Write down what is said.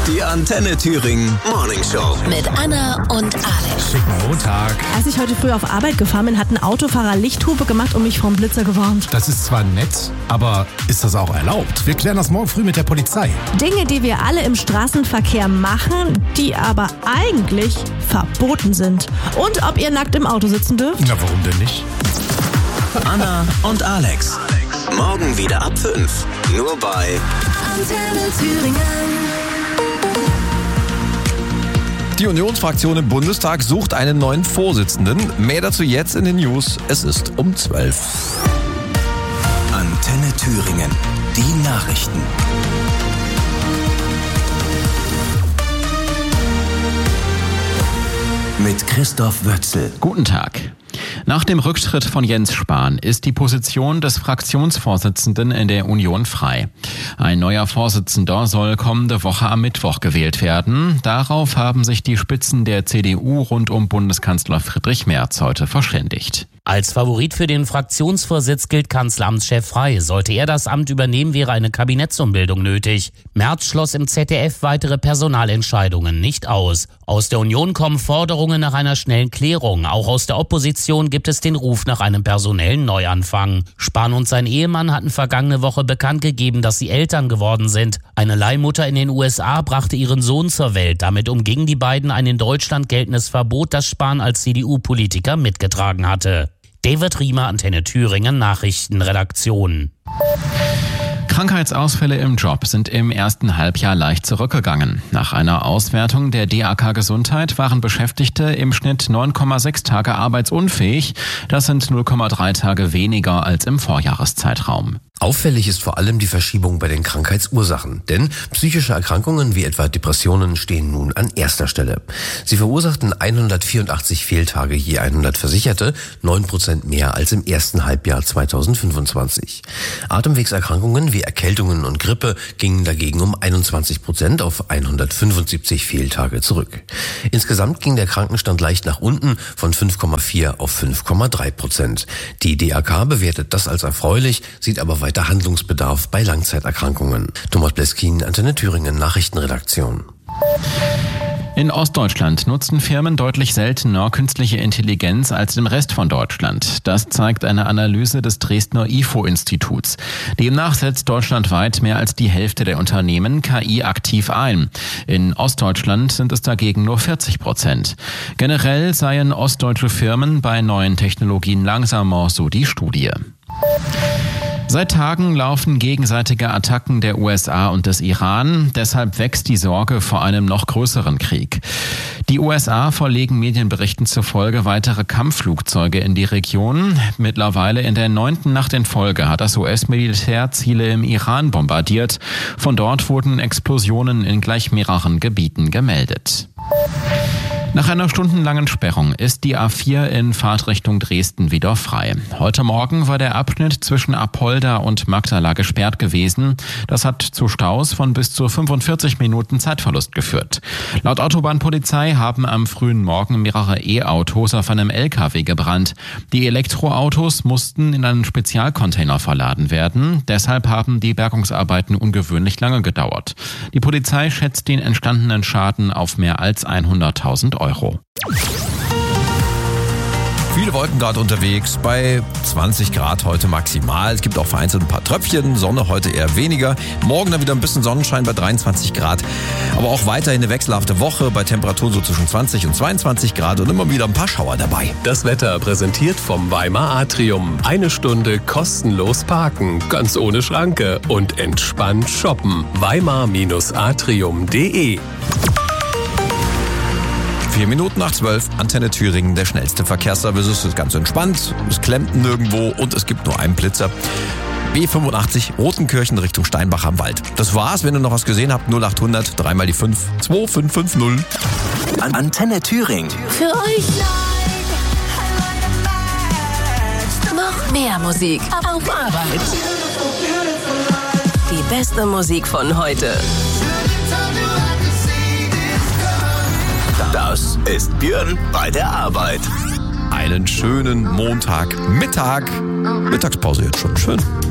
Die Antenne Thüringen Morning Show. Mit Anna und Alex. Schicken Montag. Als ich heute früh auf Arbeit gefahren bin, hat ein Autofahrer Lichthupe gemacht und mich vom Blitzer gewarnt. Das ist zwar nett, aber ist das auch erlaubt? Wir klären das morgen früh mit der Polizei. Dinge, die wir alle im Straßenverkehr machen, die aber eigentlich verboten sind. Und ob ihr nackt im Auto sitzen dürft? Na, warum denn nicht? Anna und Alex. Morgen wieder ab 5. Nur bei Antenne Thüringen. Die Unionsfraktion im Bundestag sucht einen neuen Vorsitzenden. Mehr dazu jetzt in den News. Es ist um 12. Antenne Thüringen. Die Nachrichten. Mit Christoph Wötzel. Guten Tag. Nach dem Rücktritt von Jens Spahn ist die Position des Fraktionsvorsitzenden in der Union frei. Ein neuer Vorsitzender soll kommende Woche am Mittwoch gewählt werden. Darauf haben sich die Spitzen der CDU rund um Bundeskanzler Friedrich Merz heute verständigt. Als Favorit für den Fraktionsvorsitz gilt Kanzleramtschef Frey. Sollte er das Amt übernehmen, wäre eine Kabinettsumbildung nötig. Merz schloss im ZDF weitere Personalentscheidungen nicht aus. Aus der Union kommen Forderungen nach einer schnellen Klärung. Auch aus der Opposition gibt es den Ruf nach einem personellen Neuanfang. Spahn und sein Ehemann hatten vergangene Woche bekannt gegeben, dass sie Eltern geworden sind. Eine Leihmutter in den USA brachte ihren Sohn zur Welt. Damit umgingen die beiden ein in Deutschland geltendes Verbot, das Spahn als CDU-Politiker mitgetragen hatte. David Riemer, Antenne Thüringen, Nachrichtenredaktion. Krankheitsausfälle im Job sind im ersten Halbjahr leicht zurückgegangen. Nach einer Auswertung der DAK Gesundheit waren Beschäftigte im Schnitt 9,6 Tage arbeitsunfähig. Das sind 0,3 Tage weniger als im Vorjahreszeitraum. Auffällig ist vor allem die Verschiebung bei den Krankheitsursachen, denn psychische Erkrankungen wie etwa Depressionen stehen nun an erster Stelle. Sie verursachten 184 Fehltage je 100 Versicherte, 9% mehr als im ersten Halbjahr 2025. Atemwegserkrankungen wie Erkältungen und Grippe gingen dagegen um 21% auf 175 Fehltage zurück. Insgesamt ging der Krankenstand leicht nach unten von 5,4 auf 5,3%. Die DAK bewertet das als erfreulich, sieht aber weiter Handlungsbedarf bei Langzeiterkrankungen. Thomas Bleskin, Antenne Thüringen, Nachrichtenredaktion. In Ostdeutschland nutzen Firmen deutlich seltener künstliche Intelligenz als im Rest von Deutschland. Das zeigt eine Analyse des Dresdner IFO-Instituts. Demnach setzt deutschlandweit mehr als die Hälfte der Unternehmen KI aktiv ein. In Ostdeutschland sind es dagegen nur 40%. Generell seien ostdeutsche Firmen bei neuen Technologien langsamer, so die Studie. Seit Tagen laufen gegenseitige Attacken der USA und des Iran. Deshalb wächst die Sorge vor einem noch größeren Krieg. Die USA verlegen Medienberichten zufolge weitere Kampfflugzeuge in die Region. Mittlerweile in der 9. Nacht in Folge hat das US-Militär Ziele im Iran bombardiert. Von dort wurden Explosionen in gleich mehreren Gebieten gemeldet. Nach einer stundenlangen Sperrung ist die A4 in Fahrtrichtung Dresden wieder frei. Heute Morgen war der Abschnitt zwischen Apolda und Magdala gesperrt gewesen. Das hat zu Staus von bis zu 45 Minuten Zeitverlust geführt. Laut Autobahnpolizei haben am frühen Morgen mehrere E-Autos auf einem LKW gebrannt. Die Elektroautos mussten in einen Spezialcontainer verladen werden. Deshalb haben die Bergungsarbeiten ungewöhnlich lange gedauert. Die Polizei schätzt den entstandenen Schaden auf mehr als 100.000 Euro. Viele Wolken gerade unterwegs, bei 20 Grad heute maximal. Es gibt auch vereinzelt ein paar Tröpfchen, Sonne heute eher weniger. Morgen dann wieder ein bisschen Sonnenschein bei 23 Grad. Aber auch weiterhin eine wechselhafte Woche bei Temperaturen so zwischen 20 und 22 Grad und immer wieder ein paar Schauer dabei. Das Wetter präsentiert vom Weimar Atrium. 1 Stunde kostenlos parken, ganz ohne Schranke und entspannt shoppen. Weimar-atrium.de 4 Minuten nach 12, Antenne Thüringen, der schnellste Verkehrsservice. Es ist ganz entspannt, es klemmt nirgendwo und es gibt nur einen Blitzer. B85 Rotenkirchen Richtung Steinbach am Wald. Das war's, wenn ihr noch was gesehen habt, 0800 3 mal die 5 2550. Antenne Thüringen. Für euch noch mehr Musik auf Arbeit. Die beste Musik von heute. Das ist Björn bei der Arbeit. Einen schönen Montagmittag. Mittagspause jetzt schon. Schön.